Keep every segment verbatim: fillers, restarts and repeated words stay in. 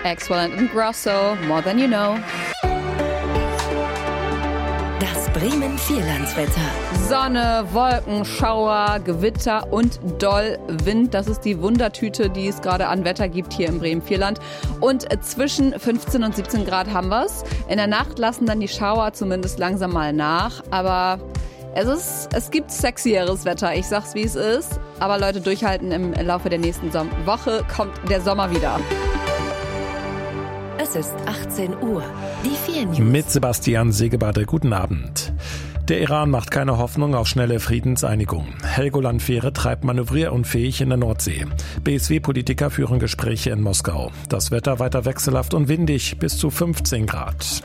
Excellent and Grosso, More Than You Know. Das Bremen-Vierlandswetter. Sonne, Wolken, Schauer, Gewitter und doll Wind. Das ist die Wundertüte, die es gerade an Wetter gibt hier im Bremen-Vierland. Und zwischen fünfzehn und siebzehn Grad haben wir es. In der Nacht lassen dann die Schauer zumindest langsam mal nach. Aber es ist, es gibt sexieres Wetter. Ich sag's, wie es ist. Aber Leute, durchhalten, im Laufe der nächsten Som- Woche kommt der Sommer wieder. Es ist achtzehn Uhr. Die vier News. Mit Sebastian Segebade. Guten Abend. Der Iran macht keine Hoffnung auf schnelle Friedenseinigung. Helgoland-Fähre treibt manövrierunfähig in der Nordsee. B S W-Politiker führen Gespräche in Moskau. Das Wetter weiter wechselhaft und windig, bis zu fünfzehn Grad.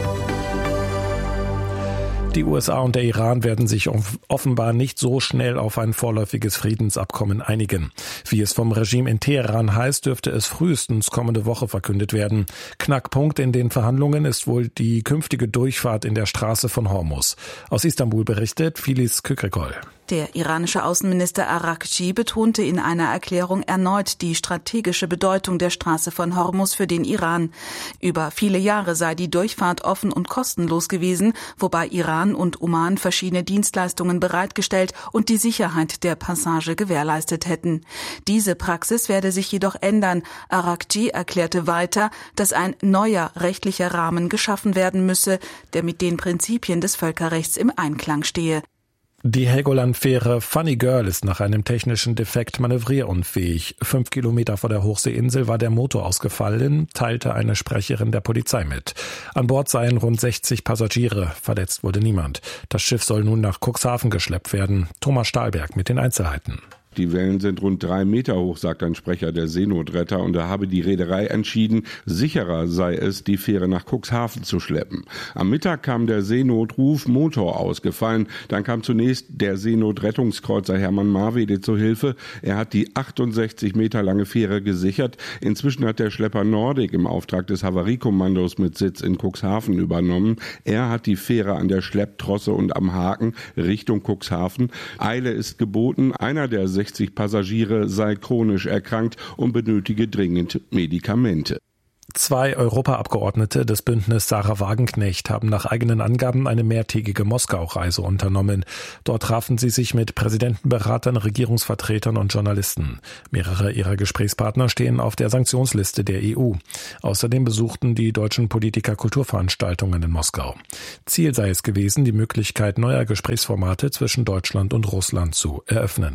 Die U S A und der Iran werden sich offenbar nicht so schnell auf ein vorläufiges Friedensabkommen einigen. Wie es vom Regime in Teheran heißt, dürfte es frühestens kommende Woche verkündet werden. Knackpunkt in den Verhandlungen ist wohl die künftige Durchfahrt in der Straße von Hormuz. Aus Istanbul berichtet Filiz Kükrikol. Der iranische Außenminister Araghchi betonte in einer Erklärung erneut die strategische Bedeutung der Straße von Hormuz für den Iran. Über viele Jahre sei die Durchfahrt offen und kostenlos gewesen, wobei Iran und Oman verschiedene Dienstleistungen bereitgestellt und die Sicherheit der Passage gewährleistet hätten. Diese Praxis werde sich jedoch ändern. Araghchi erklärte weiter, dass ein neuer rechtlicher Rahmen geschaffen werden müsse, der mit den Prinzipien des Völkerrechts im Einklang stehe. Die Helgoland-Fähre Funny Girl ist nach einem technischen Defekt manövrierunfähig. Fünf Kilometer vor der Hochseeinsel war der Motor ausgefallen, teilte eine Sprecherin der Polizei mit. An Bord seien rund sechzig Passagiere, verletzt wurde niemand. Das Schiff soll nun nach Cuxhaven geschleppt werden. Thomas Stahlberg mit den Einzelheiten. Die Wellen sind rund drei Meter hoch, sagt ein Sprecher der Seenotretter, und da habe die Reederei entschieden, sicherer sei es, die Fähre nach Cuxhaven zu schleppen. Am Mittag kam der Seenotruf, Motor ausgefallen. Dann kam zunächst der Seenotrettungskreuzer Hermann Marwede zu Hilfe. Er hat die achtundsechzig Meter lange Fähre gesichert. Inzwischen hat der Schlepper Nordic im Auftrag des Havariekommandos mit Sitz in Cuxhaven übernommen. Er hat die Fähre an der Schlepptrosse und am Haken Richtung Cuxhaven. Eile ist geboten. Einer der sechzig Passagiere sei chronisch erkrankt und benötige dringend Medikamente. Zwei Europaabgeordnete des Bündnis Sarah Wagenknecht haben nach eigenen Angaben eine mehrtägige Moskau-Reise unternommen. Dort trafen sie sich mit Präsidentenberatern, Regierungsvertretern und Journalisten. Mehrere ihrer Gesprächspartner stehen auf der Sanktionsliste der E U. Außerdem besuchten die deutschen Politiker Kulturveranstaltungen in Moskau. Ziel sei es gewesen, die Möglichkeit neuer Gesprächsformate zwischen Deutschland und Russland zu eröffnen.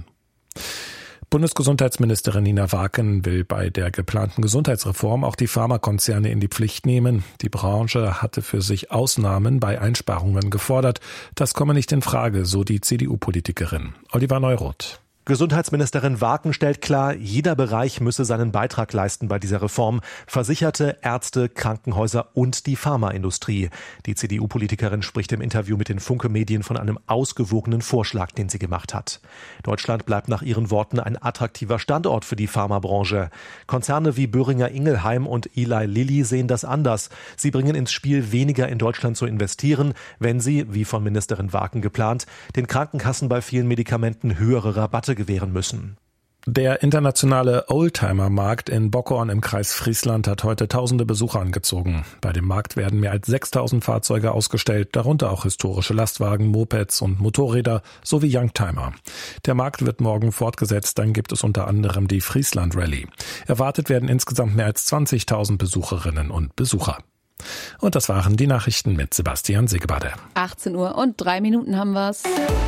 Bundesgesundheitsministerin Nina Waken will bei der geplanten Gesundheitsreform auch die Pharmakonzerne in die Pflicht nehmen. Die Branche hatte für sich Ausnahmen bei Einsparungen gefordert. Das komme nicht in Frage, so die C D U-Politikerin. Oliver Neuroth. Gesundheitsministerin Waken stellt klar, jeder Bereich müsse seinen Beitrag leisten bei dieser Reform. Versicherte, Ärzte, Krankenhäuser und die Pharmaindustrie. Die C D U-Politikerin spricht im Interview mit den Funke-Medien von einem ausgewogenen Vorschlag, den sie gemacht hat. Deutschland bleibt nach ihren Worten ein attraktiver Standort für die Pharmabranche. Konzerne wie Boehringer Ingelheim und Eli Lilly sehen das anders. Sie bringen ins Spiel, weniger in Deutschland zu investieren, wenn sie, wie von Ministerin Waken geplant, den Krankenkassen bei vielen Medikamenten höhere Rabatte gewähren müssen. Der internationale Oldtimer-Markt in Bockorn im Kreis Friesland hat heute tausende Besucher angezogen. Bei dem Markt werden mehr als sechstausend Fahrzeuge ausgestellt, darunter auch historische Lastwagen, Mopeds und Motorräder sowie Youngtimer. Der Markt wird morgen fortgesetzt, dann gibt es unter anderem die Friesland Rallye. Erwartet werden insgesamt mehr als zwanzigtausend Besucherinnen und Besucher. Und das waren die Nachrichten mit Sebastian Segebade. achtzehn Uhr und drei Minuten haben wir's.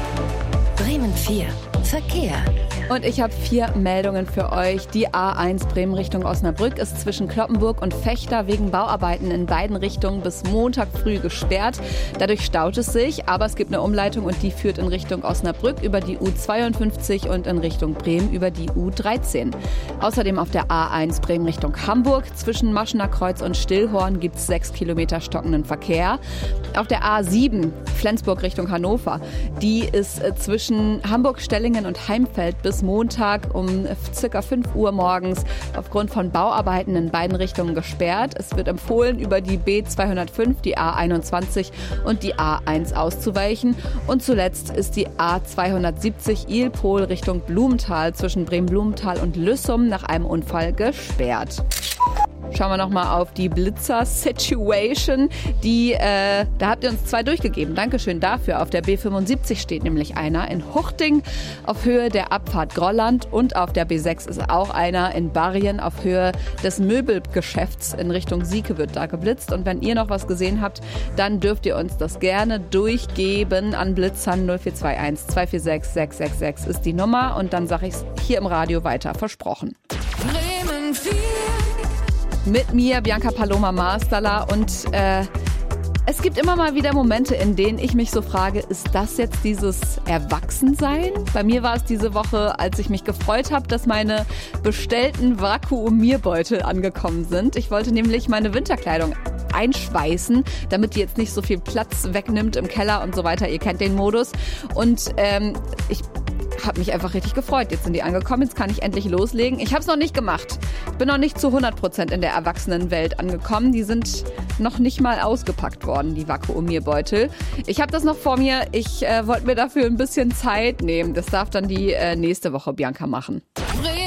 Bremen vier. Verkehr. Und ich habe vier Meldungen für euch. Die A eins Bremen Richtung Osnabrück ist zwischen Cloppenburg und Vechta wegen Bauarbeiten in beiden Richtungen bis Montag früh gesperrt. Dadurch staut es sich, aber es gibt eine Umleitung und die führt in Richtung Osnabrück über die U zweiundfünfzig und in Richtung Bremen über die U dreizehn. Außerdem auf der A eins Bremen Richtung Hamburg zwischen Maschener Kreuz und Stillhorn gibt es sechs Kilometer stockenden Verkehr. Auf der A sieben Flensburg Richtung Hannover, die ist zwischen Hamburg-Stellingen und Heimfeld bis Montag um circa fünf Uhr morgens aufgrund von Bauarbeiten in beiden Richtungen gesperrt. Es wird empfohlen, über die B zweihundertfünf, die A einundzwanzig und die A eins auszuweichen. Und zuletzt ist die A zweihundertsiebzig Ilpol Richtung Blumenthal zwischen Bremen-Blumenthal und Lüssum nach einem Unfall gesperrt. schauen wir nochmal auf die Blitzer-Situation. Die, äh, da habt ihr uns zwei durchgegeben. Dankeschön dafür. Auf der B fünfundsiebzig steht nämlich einer in Huchting auf Höhe der Abfahrt Grolland und auf der B sechs ist auch einer in Barrien auf Höhe des Möbelgeschäfts in Richtung Sieke wird da geblitzt. Und wenn ihr noch was gesehen habt, dann dürft ihr uns das gerne durchgeben an Blitzern. null vier zwei eins zwei vier sechs sechs sechs sechs ist die Nummer und dann sage ich es hier im Radio weiter, versprochen. Bremen vier. Mit mir Bianca Paloma Masterla und äh, es gibt immer mal wieder Momente, in denen ich mich so frage, ist das jetzt dieses Erwachsensein? Bei mir war es diese Woche, als ich mich gefreut habe, dass meine bestellten Vakuumierbeutel angekommen sind. Ich wollte nämlich meine Winterkleidung einschweißen, damit die jetzt nicht so viel Platz wegnimmt im Keller und so weiter. Ihr kennt den Modus. Und ähm, ich habe mich einfach richtig gefreut. Jetzt sind die angekommen, jetzt kann ich endlich loslegen. Ich habe es noch nicht gemacht. Ich bin noch nicht zu hundert Prozent in der Erwachsenenwelt angekommen. Die sind noch nicht mal ausgepackt worden, die Vakuumierbeutel. Ich habe das noch vor mir. Ich äh, wollte mir dafür ein bisschen Zeit nehmen. Das darf dann die äh, nächste Woche Bianca machen. Bremen